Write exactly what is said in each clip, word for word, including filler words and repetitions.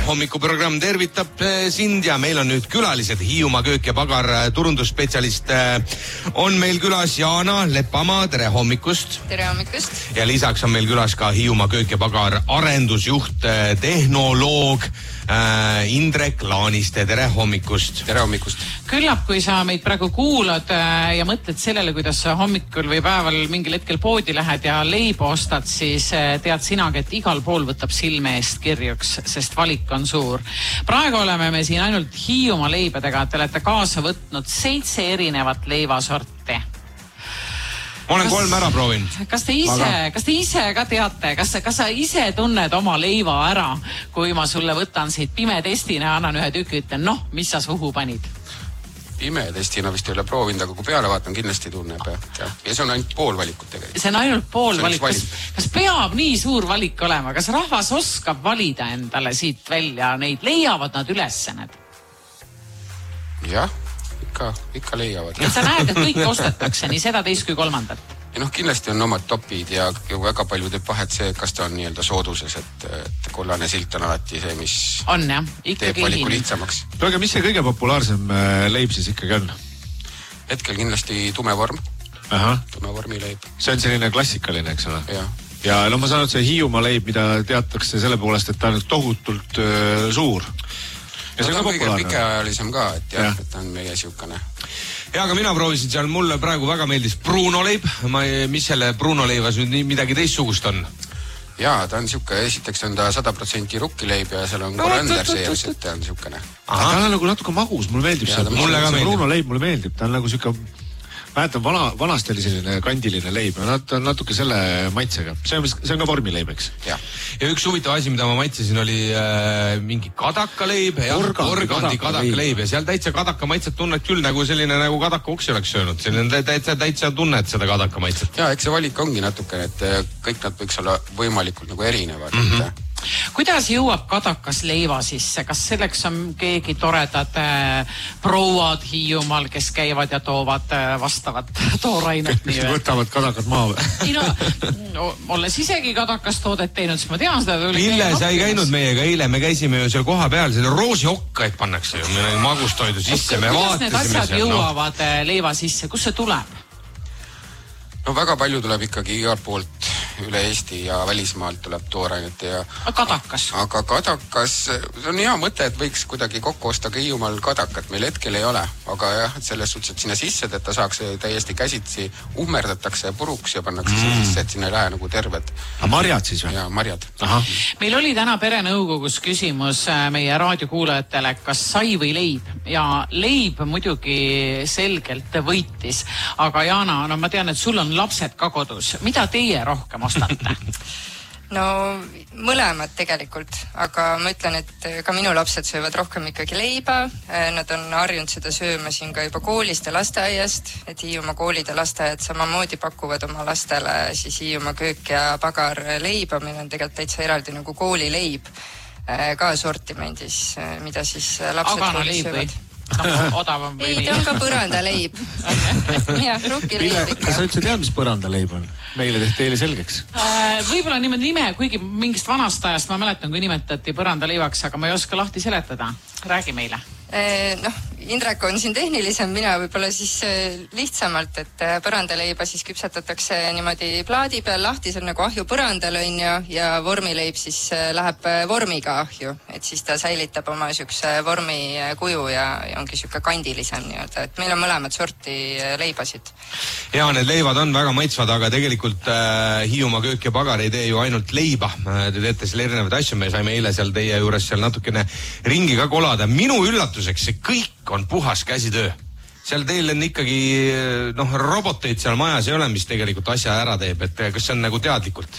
hommikuprogramm tervitab sind ja meil on nüüd külalised. Hiiumaa köök ja pagar turundusspetsialist on meil külas Jaana Lepamaa, tere hommikust. Tere hommikust. Ja lisaks on meil külas ka Hiiumaa köök ja pagar arendusjuht, tehnoloog Indrek Laaniste, tere hommikust. Tere hommikust. Küllap, kui sa meid praegu kuulad ja mõtled sellele, kuidas sa hommikul või päeval mingil hetkel poodi lähed ja leiba ostad, siis tead sinagi, et igal pool võtab silme eest kirjuks, sest valik on suur. Praegu oleme me siin ainult Hiiumaa leibadega, te olete kaasa võtnud seitse erinevat leivasorti. Ma olen kas, kolm ära proovin. Kas te ise, Aga... kas te ise ka teate, kas, kas sa ise tunned oma leiva ära, kui ma sulle võtan siit pime testina ja annan ühe tüki, ütlen, noh, mis sa suhu panid? Pime testina vist ei ole proovinud, aga kui peale vaatan, kindlasti tunneb. Ja, ja see on ainult pool valikut tegelikult. See on ainult pool valikut. Kas, kas peab nii suur valik olema? Kas rahvas oskab valida endale siit välja? Neid leiavad nad ülesse need? Jah. Ikka, ikka leiavad. Ja sa näed, et kõik ostetakse, nii seda teist kui kolmandat. Ja noh, kindlasti on omad topid ja väga palju teeb vahet see, kas ta on nii-öelda sooduses, et, et kollane silt on alati see, mis on, jah, teeb valiku lihtsamaks. Aga mis see kõige populaarsem leib siis ikkagi on? Hetkel kindlasti tumevorm. Aha. Tumevormi leib. See on selline klassikaline, eks ole? Ja. Ja no ma saan, et see Hiiumaa leib, mida teatakse selle poolest, et ta on tohutult äh, suur. Ja no, ta on kõige pikeajalisem ka, et jah, ja. Et ta on meie siukene. Ja, aga mina proovisin seal, mulle praegu väga meeldis Bruno leib. Ma, mis selle Bruno leivas nüüd midagi teistsugust on? Jaa, ta on siuke, esiteks on ta sada protsenti rukkileib ja seal on korandar sees, et ta on siukene. Ta on nagu natuke magus, mulle meeldib ja, see. Mulle ka meeldib. Bruno leib mulle meeldib, ta on nagu siuke... Mäletan, vana, vanast oli selline kandiline leib ja ta on natuke selle maitsega. See on, see on ka vormileib, eks? Ja. Ja üks huvitav asi, mida ma maitsesin, oli äh, mingi kadakaleib ja organdi, organdi kadakaleib ja seal täitsa kadaka maitset tunned küll nagu selline nagu kadaka uksi oleks söönud. Selline täitsa, täitsa tunned seda kadaka maitset. Ja, eks see valik ongi natukene, et kõik nad võiks olla võimalikult nagu erinevad. Mm -hmm. Kuidas jõuab kadakas leiva sisse? Kas selleks on keegi toredad äh, prouad Hiiumaal, kes käivad ja toovad äh, vastavat toorainet? Kes võtavad kadakat maa või? Ei no, no, olles isegi kadakast toodet teinud, siis ma tean seda. Pille, sa ei käinud meiega eile, me käisime ju seal koha peal, selle roosiokkaid pannakse ju magustoidu sisse. Me kuidas need asjad seal, jõuavad no? leiva sisse? Kus see tuleb? No väga palju tuleb ikkagi igalt poolt üle Eesti ja välismaalt tuleb toorainet ja... Kadakas. Aga kadakas, see on hea mõte, et võiks kuidagi kokku osta ka Hiiumaal kadakat, meil hetkel ei ole. Aga jah, et selles suhtes, et sinna sisse, et ta saaks täiesti käsitsi, ummerdatakse puruks ja pannakse mm. sisse, et sinna ei lähe nagu terved. A marjad siis või? Jaa, marjad. Aha. Meil oli täna perenõukogus küsimus meie raadiokuulajatele, kas sai või leib. Ja leib muidugi selgelt võitis. Aga Jaana, no ma tean, et sul on lapsed ka kodus. Mida teie rohkem ostate? No mõlemad tegelikult, aga ma ütlen, et ka minu lapsed söövad rohkem ikkagi leiba. Nad on harjunud seda sööma siin ka juba koolist ja lasteaiast, et Hiiumaa koolid ja lasteaiad samamoodi pakuvad oma lastele siis Hiiumaa köök ja pagar leiba. Meil on tegelikult täitsa eraldi nagu koolileib ka sortimendis, mida siis lapsed aga koolis söövad. No, odavam või ei, ta on ka põrandaleib. Jah, rukileib ikka. Kas sa üldse tead, mis põrandaleib on? Meile tehti teile selgeks. Äh, võib-olla niimoodi nime, kuigi mingist vanast ajast ma mäletan, kui nimetati põrandaleivaks, aga ma ei oska lahti seletada. Räägi meile. Noh, Indrek on siin tehnilisem, mina võib-olla siis lihtsamalt, et põrandaleiba siis küpsetatakse niimoodi plaadi peal lahti, see on nagu ahju põrandal on ju, ja vormileib siis läheb vormiga ahju, et siis ta säilitab oma sükse vormi kuju ja, ja ongi süke kandilisem nii-öelda, et meil on mõlemad sorti leibasid. Ja need leivad on väga maitsvad, aga tegelikult äh, Hiiumaa köök ja pagar ei tee ju ainult leiba. Te teete seal erinevaid asju, me saime eile seal teie juures seal natukene ringi ka kolada. Minu üllatuseks see kõik on puhas käsitöö. Seal teil on ikkagi, noh, roboteid seal majas ei ole, mis tegelikult asja ära teeb, et kas see on nagu teadlikult?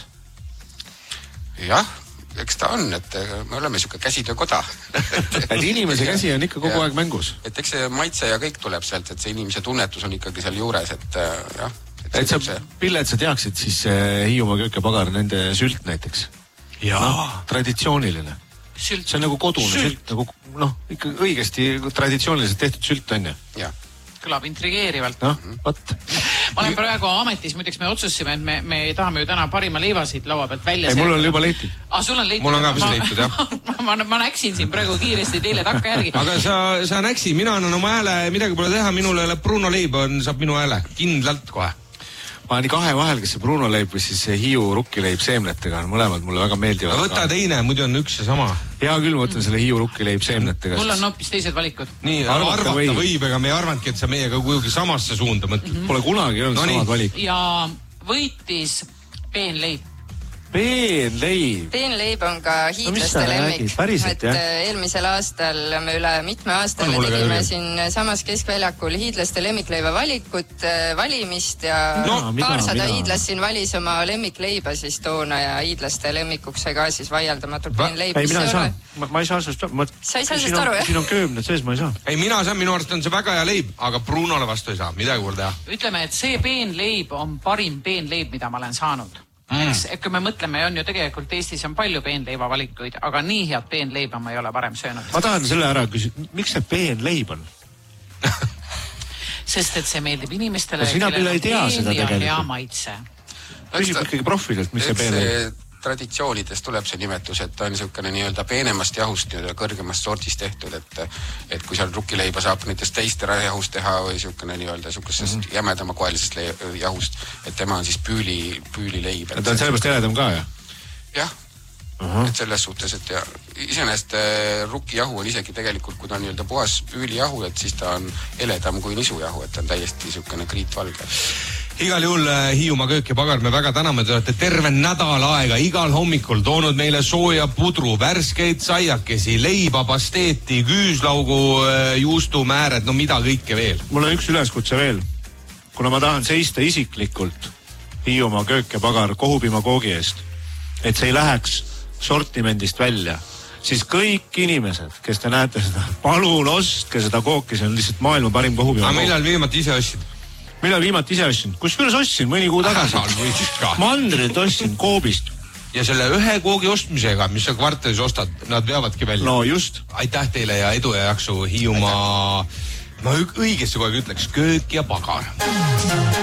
Jah, eks ta on, et me oleme siuke käsitöökoda. et inimese käsi on ikka kogu ja, aeg mängus. Et eks see maitse ja kõik tuleb sealt, et see inimese tunnetus on ikkagi seal juures, et jah. Et, et sa, see... Pille, et sa teaksid siis Hiiumaa köök ja pagar, nende sült näiteks. Jaa. No, traditsiooniline. Sült. See on nagu kodune sült, sült nagu, noh, ikka õigesti traditsiooniliselt tehtud sült on ju. Jah. Kõlab intrigeerivalt. Noh, võt. ma olen praegu ametis, muideks me otsustasime, et me, me tahame ju täna parima leivasid laua pealt välja. Ei, mul on juba leitud. Ah, sul on leitud? Mul on ka vist leitud, jah. ma, ma, ma näksin siin praegu kiiresti teile takka järgi. Aga sa, sa näksi, mina annan oma hääle, midagi pole teha, minule Bruno leib on, saab minu hääle. Kindlalt kohe. Ma olen kahe vahel, kes see Bruno leib või siis see Hiiu rukkileib seemnetega. Mõlemad mulle väga meeldivad. Võta teine, muidu on üks ja sama. Hea küll, ma võtan selle Hiiu rukkileib seemnetega. Mul on hoopis teised valikud. Nii, arvata võib, võib, ega me ei arvanudki, et sa meiega kujugi samasse suunda mõtled. Mm-hmm. Pole kunagi olnud no samad valik. Ja võitis peenleib. Peenleib. Peenleib on ka hiidlaste no, lemmik. Päriselt, et eelmisel aastal me üle mitme aasta me tegime siin samas keskväljakul hiidlaste lemmikleiva valikut, valimist ja no, paarsada hiidlast siin valis oma lemmikleiba siis toona ja hiidlaste lemmikuks sai ka siis vaieldamatult peenleib. Ei, mina ei saa. Ma, ma ei saa sellest ma... Sa ei saa sellest aru, jah? Siin on köömned sees, ma ei saa. Ei, mina saan, minu arust on see väga hea leib, aga Brunole vastu ei saa, midagi pole teha. Ütleme, et see peenleib on parim peenleib, mida ma olen saanud. Mm. Eks, kui me mõtleme, on ju tegelikult Eestis on palju peenleiva valikuid, aga nii head peenleiba ma ei ole varem söönud. Ma tahan selle ära küsida, miks see peenleib on? Sest et see meeldib inimestele, ja kellel on peen ja hea maitse. Küsib ikkagi profililt, mis see peenleib? Traditsioonidest tuleb see nimetus, et ta on niisugune nii-öelda peenemast jahust, nii-öelda kõrgemast sordist tehtud, et, et kui seal rukkileiba saab näiteks teist jahust teha või niisugune nii-öelda niisugusest mm-hmm. jämedama koelisest jahust, et tema on siis püüli, püülileib. Ta on sellepärast eledam ka, jah? Jah, uh-huh. et selles suhtes, et ja, iseenesest rukkijahu on isegi tegelikult, kui ta on nii-öelda puhas püülijahu, et siis ta on eledam kui nisujahu, et ta on täiesti niisugune kriitvalge. Igal juhul Hiiumaa köök ja pagar, me väga täname, te olete terve nädal aega igal hommikul toonud meile sooja pudru, värskeid saiakesi, leiba, pasteeti, küüslaugu, juustumääred, no mida kõike veel. Mul on üks üleskutse veel. Kuna ma tahan seista isiklikult Hiiumaa köök ja pagar Kohupima koogi eest, et see ei läheks sortimendist välja, siis kõik inimesed, kes te näete seda, palun ostke seda kooki, see on lihtsalt maailma parim Kohupima kook. Aga millal viimati ise ostsid? Millal viimati ise ostsin? Kusjuures ostsin mõni kuu tagasi. Mandrit ostsin Koobist. Ja selle ühe koogi ostmisega, mis sa kvartalis ostad, nad veavadki välja. No just. Aitäh teile ja edu ja jaksu Hiiumaa, ma õigesti kogu aeg ütleks, köök ja pagar.